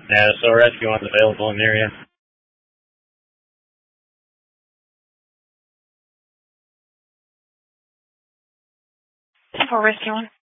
Yeah, so rescue one's available in the area. 10-4 rescue one.